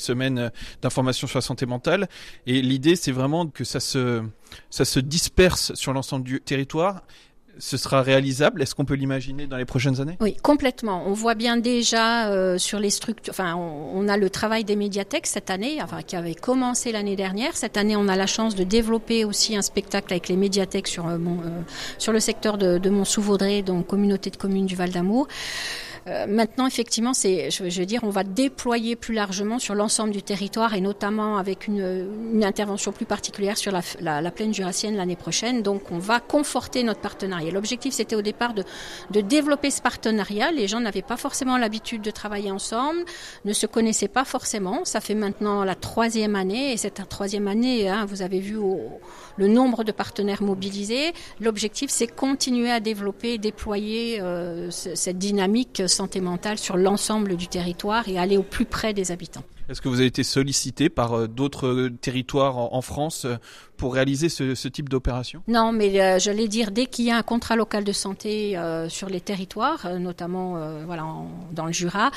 semaine d'information sur la santé mentale. Et l'idée, c'est vraiment que ça se disperse sur l'ensemble du territoire. Ce sera réalisable? Est-ce qu'on peut l'imaginer dans les prochaines années? Oui, complètement. On voit bien déjà sur les structures. Enfin, on a le travail des médiathèques cette année, qui avait commencé l'année dernière. Cette année, on a la chance de développer aussi un spectacle avec les médiathèques sur le secteur de Mont-sous-Vaudrey, donc communauté de communes du Val-d'Amour. Maintenant, effectivement, je veux dire, on va déployer plus largement sur l'ensemble du territoire et notamment avec une intervention plus particulière sur la plaine jurassienne l'année prochaine. Donc, on va conforter notre partenariat. L'objectif, c'était au départ de développer ce partenariat. Les gens n'avaient pas forcément l'habitude de travailler ensemble, ne se connaissaient pas forcément. Ça fait maintenant la 3e année et cette 3e année, vous avez vu le nombre de partenaires mobilisés. L'objectif, c'est continuer à développer et déployer cette dynamique santé mentale sur l'ensemble du territoire et aller au plus près des habitants. Est-ce que vous avez été sollicité par d'autres territoires en France pour réaliser ce type d'opération? Non, mais j'allais dire, dès qu'il y a un contrat local de santé sur les territoires, notamment dans le Jura,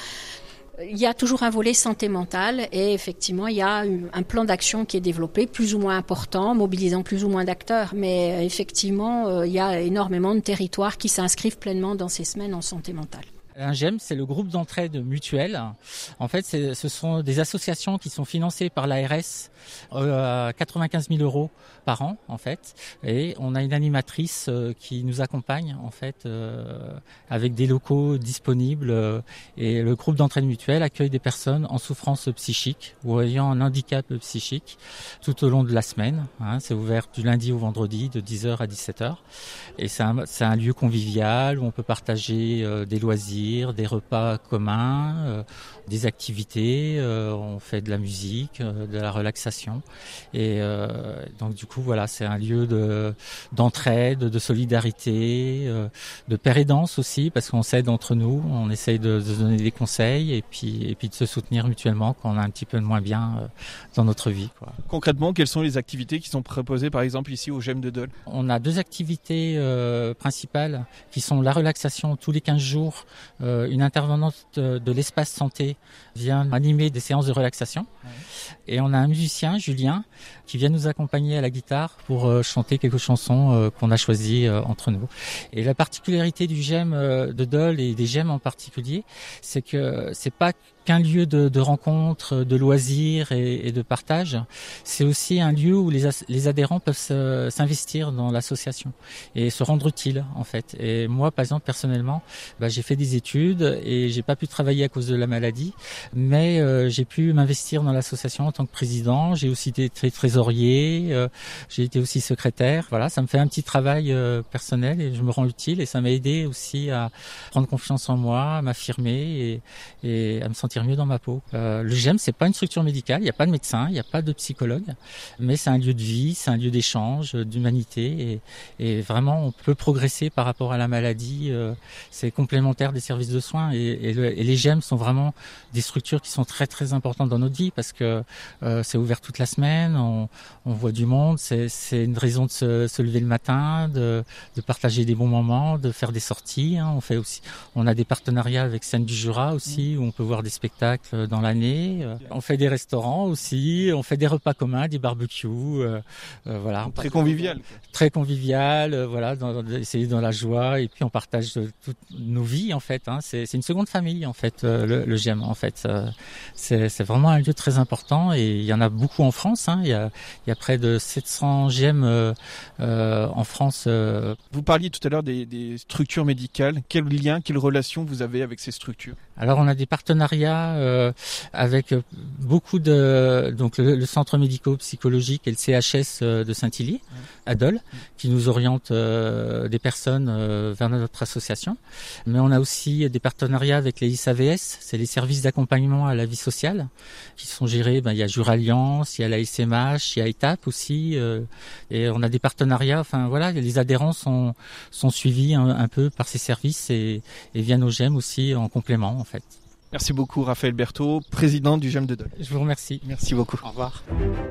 il y a toujours un volet santé mentale et effectivement, il y a un plan d'action qui est développé, plus ou moins important, mobilisant plus ou moins d'acteurs. Mais effectivement, il y a énormément de territoires qui s'inscrivent pleinement dans ces semaines en santé mentale. Un GEM, c'est le groupe d'entraide mutuelle. En fait, ce sont des associations qui sont financées par l'ARS à 95 000 € par an, en fait. Et on a une animatrice qui nous accompagne, en fait, avec des locaux disponibles. Et le groupe d'entraide mutuelle accueille des personnes en souffrance psychique ou ayant un handicap psychique tout au long de la semaine. C'est ouvert du lundi au vendredi de 10h à 17h. Et c'est un lieu convivial où on peut partager des loisirs, des repas communs, des activités, on fait de la musique, de la relaxation et donc du coup voilà, c'est un lieu d'entraide, de solidarité, de pair et danse aussi parce qu'on s'aide entre nous, on essaye de se donner des conseils et puis de se soutenir mutuellement quand on a un petit peu de moins bien dans notre vie, quoi. Concrètement, quelles sont les activités qui sont proposées par exemple ici au GEM de Dole? On a 2 activités principales qui sont la relaxation tous les 15 jours. Une intervenante de l'espace santé vient animer des séances de relaxation. Et on a un musicien, Julien, qui vient nous accompagner à la guitare pour chanter quelques chansons qu'on a choisies entre nous. Et la particularité du GEM de Dole et des GEM en particulier, c'est que c'est pas qu'un lieu de rencontre, de loisirs et de partage. C'est aussi un lieu où les adhérents peuvent s'investir dans l'association et se rendre utiles, en fait. Et moi, par exemple, personnellement, j'ai fait des études et j'ai pas pu travailler à cause de la maladie, mais j'ai pu m'investir dans l'association en tant que président. J'ai aussi été trésorier, j'ai été aussi secrétaire. Voilà, ça me fait un petit travail personnel et je me rends utile et ça m'a aidé aussi à prendre confiance en moi, à m'affirmer et à me sentir mieux dans ma peau. Le GEM, c'est pas une structure médicale, il n'y a pas de médecin, il n'y a pas de psychologue, mais c'est un lieu de vie, c'est un lieu d'échange, d'humanité et vraiment on peut progresser par rapport à la maladie. C'est complémentaire des services de soins et les GEM sont vraiment des structures qui sont très très importantes dans notre vie parce que c'est ouvert toute la semaine, on voit du monde, c'est une raison de se lever le matin, de partager des bons moments, de faire des sorties. On a des partenariats avec Scène du Jura aussi où on peut voir des spectacles dans l'année. On fait des restaurants aussi, on fait des repas communs, des barbecues. Voilà. Très convivial. Très convivial, voilà, essayer dans la joie et puis on partage toutes nos vies en fait. C'est une seconde famille en fait, le GEM en fait. C'est vraiment un lieu très important et il y en a beaucoup en France. Il y a près de 700 GEM en France. Vous parliez tout à l'heure des structures médicales. Quel lien, quelle relation vous avez avec ces structures? Alors on a des partenariats avec beaucoup donc le centre médico-psychologique et le CHS de Saint-Hilly, à Dole, qui nous oriente des personnes vers notre association. Mais on a aussi des partenariats avec les SAVS, c'est les services d'accompagnement à la vie sociale, qui sont gérés, il y a Juralliance, il y a la SMH, il y a ETAP aussi, et on a des partenariats, les adhérents sont suivis un peu par ces services et viennent au GEM aussi en complément en fait. Merci beaucoup Raphaël Berthaud, président du GEM de Dole. Je vous remercie. Merci beaucoup. Au revoir.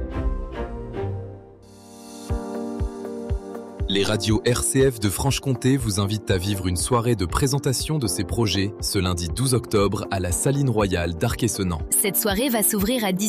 Les radios RCF de Franche-Comté vous invitent à vivre une soirée de présentation de ces projets ce lundi 12 octobre à la Saline Royale d'Arc-et-Senans. Cette soirée va s'ouvrir à